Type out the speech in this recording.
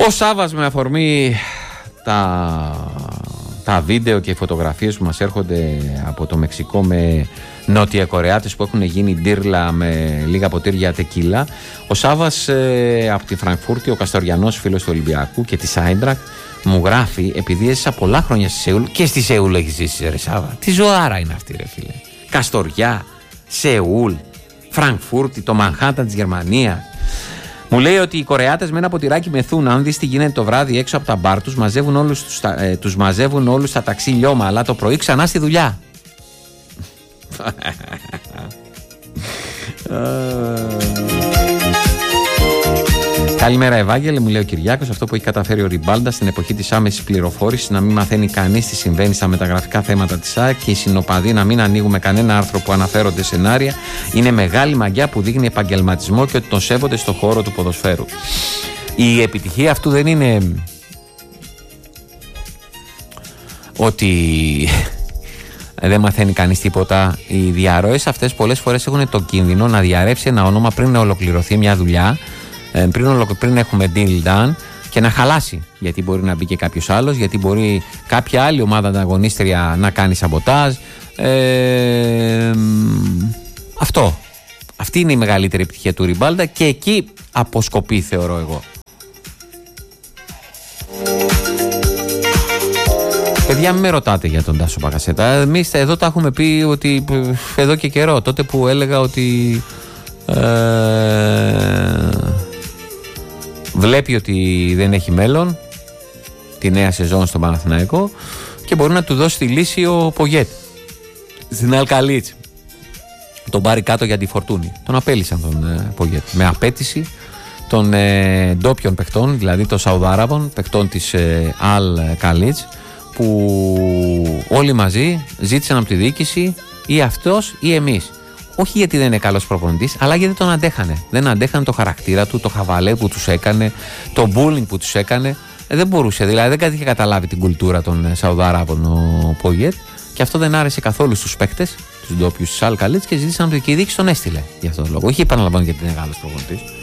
Ο Σάββας, με αφορμή τα βίντεο και οι φωτογραφίες που μας έρχονται από το Μεξικό με Νότια Κορεάτες που έχουν γίνει ντύρλα με λίγα ποτήρια τεκίλα, ο Σάββας από τη Φραγκφούρτη, ο Καστοριανός φίλος του Ολυμπιακού και τη Άιντραχτ, μου γράφει, επειδή έζησα πολλά χρόνια στη Σεούλ, και στη Σεούλ έχεις ζήσει, ρε Σάββα, τι ζωάρα είναι αυτή, ρε φίλε. Καστοριά, Σεούλ, Φραγκφούρτη, το Μανχάταν της Γερμανίας. Μου λέει ότι οι Κορεάτες με ένα ποτηράκι μεθούν. Αν δεις τι γίνεται το βράδυ έξω από τα μπαρ, τους μαζεύουν όλους στα ταξί λιώμα, αλλά το πρωί ξανά στη δουλειά. Καλημέρα, Ευάγγελε, μου λέει ο Κυριάκος. Αυτό που έχει καταφέρει ο Ριμπάλντα στην εποχή της άμεσης πληροφόρησης, να μην μαθαίνει κανείς τι συμβαίνει στα μεταγραφικά θέματα της ΑΕΚ και οι συνοπαδοί να μην ανοίγουμε κανένα άρθρο που αναφέρονται σενάρια, είναι μεγάλη μαγιά που δείχνει επαγγελματισμό και ότι τον σέβονται στον χώρο του ποδοσφαίρου. Η επιτυχία αυτού δεν είναι ότι δεν μαθαίνει κανείς τίποτα. Οι διαρροές αυτές πολλές φορές έχουν το κίνδυνο να διαρρεύσει ένα όνομα πριν να ολοκληρωθεί μια δουλειά, πριν έχουμε deal done, και να χαλάσει. Γιατί μπορεί να μπει και κάποιος άλλος, γιατί μπορεί κάποια άλλη ομάδα ανταγωνίστρια να κάνει σαμποτάζ. Αυτή είναι η μεγαλύτερη επιτυχία του Ριμπάλντα και εκεί αποσκοπεί, θεωρώ εγώ. Παιδιά, μην με ρωτάτε για τον Τάσο Μπακασέτα. Εμείς εδώ τα έχουμε πει ότι εδώ και καιρό, τότε που έλεγα ότι βλέπει ότι δεν έχει μέλλον τη νέα σεζόν στον Παναθηναϊκό και μπορεί να του δώσει τη λύση ο Πογέτ στην Αλκαλίτς. Τον πάρει κάτω για τη Φορτούνη. Τον απέλυσαν τον Πογέτ με απέτηση των ντόπιων παιχτών, δηλαδή των Σαουδάραβων παιχτών της Αλκαλίτς, που όλοι μαζί ζήτησαν από τη διοίκηση, ή αυτός ή εμείς. Όχι γιατί δεν είναι καλός προπονητής, αλλά γιατί τον αντέχανε. Δεν αντέχανε το χαρακτήρα του, το χαβαλέ που τους έκανε, το bullying που τους έκανε. Δεν μπορούσε, δηλαδή δεν είχε καταλάβει την κουλτούρα των Σαουδάραβων ο Πογέτ, και αυτό δεν άρεσε καθόλου στους παίκτες, τους ντόπιους της Αλκαλίτς, και ζήτησαν από τη διοίκηση, τον έστειλε για αυτόν τον λόγο. Όχι, επαναλαμβάνω, γιατί είναι μεγάλος προπονητής.